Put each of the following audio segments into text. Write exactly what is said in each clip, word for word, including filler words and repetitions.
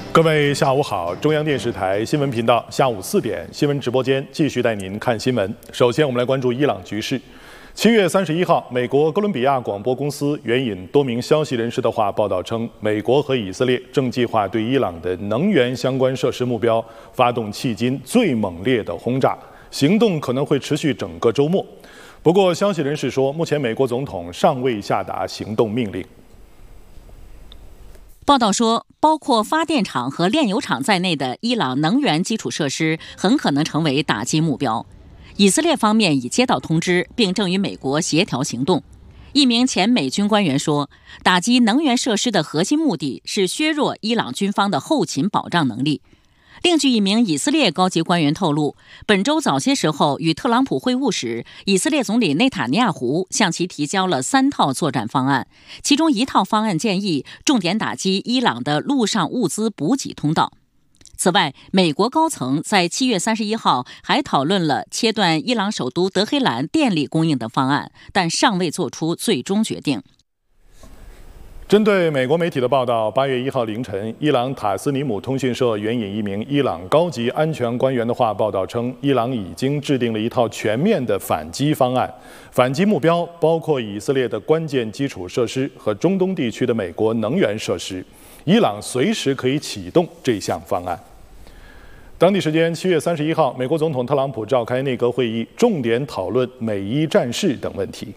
各位下午好，中央电视台新闻频道下午四点新闻直播间继续带您看新闻。首先，我们来关注伊朗局势。七月三十一号，美国哥伦比亚广播公司援引多名消息人士的话报道称，美国和以色列正计划对伊朗的能源相关设施目标发动迄今最猛烈的轰炸，行动可能会持续整个周末。不过，消息人士说，目前美国总统尚未下达行动命令。 报道说，包括发电厂和炼油厂在内的伊朗能源基础设施很可能成为打击目标。以色列方面已接到通知，并正与美国协调行动。一名前美军官员说，打击能源设施的核心目的是削弱伊朗军方的后勤保障能力。另据一名以色列高级官员透露，本周早些时候与特朗普会晤时，以色列总理内塔尼亚胡向其提交了三套作战方案，其中一套方案建议重点打击伊朗的陆上物资补给通道。此外，美国高层在七月三十一号还讨论了切断伊朗首都德黑兰电力供应的方案，但尚未做出最终决定。 针对美国媒体的报道，八月一号凌晨，伊朗塔斯尼姆通讯社援引一名伊朗高级安全官员的话报道称，伊朗已经制定了一套全面的反击方案，反击目标包括以色列的关键基础设施和中东地区的美国能源设施，伊朗随时可以启动这项方案。当地时间七月三十一号，美国总统特朗普召开内阁会议，重点讨论美伊战事等问题。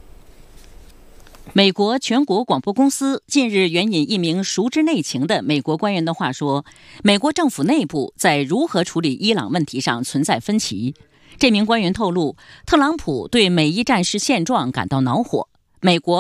美国全国广播公司近日援引一名熟知内情的美国官员的话说，美国政府内部在如何处理伊朗问题上存在分歧。这名官员透露，特朗普对美伊战事现状感到恼火，美国